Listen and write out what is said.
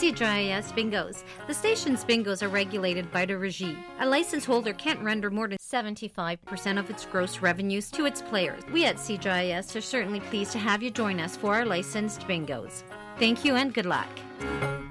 CJIS Bingos. The station's bingos are regulated by the Régie. A license holder can't render more than 75% of its gross revenues to its players. We at CJIS are certainly pleased to have you join us for our licensed bingos. Thank you and good luck.